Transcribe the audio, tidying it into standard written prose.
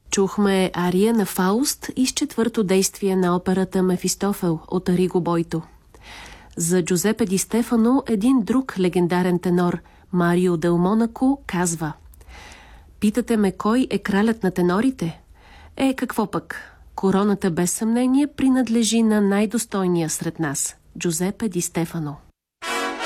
Чухме ария на Фауст из четвърто действие на операта Мефистофел от Ариго Бойто. За Джузепе Ди Стефано един друг легендарен тенор, Марио Дел Монако, казва: "Питате ме кой е кралят на тенорите? Какво пък? Короната без съмнение принадлежи на най-достойния сред нас – Джузепе Ди Стефано."